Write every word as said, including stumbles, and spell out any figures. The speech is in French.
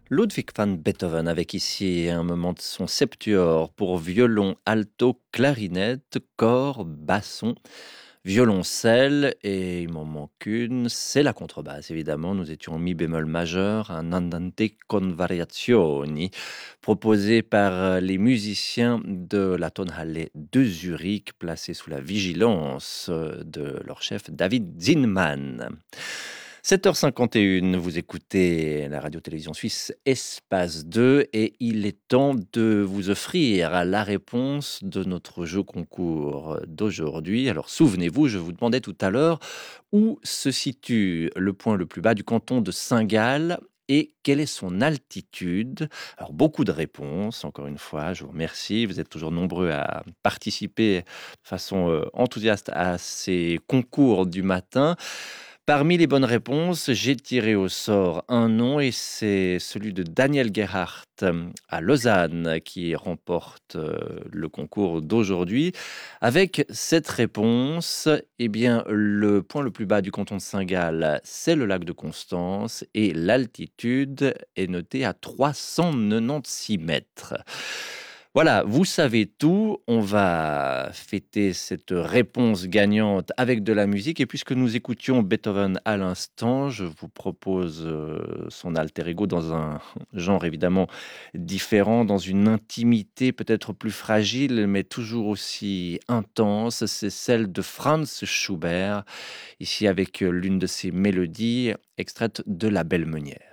Ludwig van Beethoven avec ici un moment de son septuor pour violon, alto, clarinette, cor, basson, violoncelle et il m'en manque une, c'est la contrebasse évidemment. Nous étions en mi bémol majeur, un andante con variazioni proposé par les musiciens de la Tonhalle de Zurich, placés sous la vigilance de leur chef David Zinman. sept heures cinquante et une, vous écoutez la radio-télévision suisse Espace deux et il est temps de vous offrir la réponse de notre jeu concours d'aujourd'hui. Alors souvenez-vous, je vous demandais tout à l'heure où se situe le point le plus bas du canton de Saint-Gall et quelle est son altitude? Alors beaucoup de réponses, encore une fois, je vous remercie. Vous êtes toujours nombreux à participer de façon euh, enthousiaste à ces concours du matin. Parmi les bonnes réponses, j'ai tiré au sort un nom et c'est celui de Daniel Gerhardt euh, à Lausanne qui remporte euh, le concours d'aujourd'hui. Avec cette réponse, eh bien, le point le plus bas du canton de Saint-Gall, c'est le lac de Constance et l'altitude est notée à trois cent quatre-vingt-seize mètres. Voilà, vous savez tout. On va fêter cette réponse gagnante avec de la musique. Et puisque nous écoutions Beethoven à l'instant, je vous propose euh, son alter ego dans un genre évidemment différent, dans une intimité peut-être plus fragile, mais toujours aussi intense. C'est celle de Franz Schubert, ici avec l'une de ses mélodies extraites de La Belle Meunière.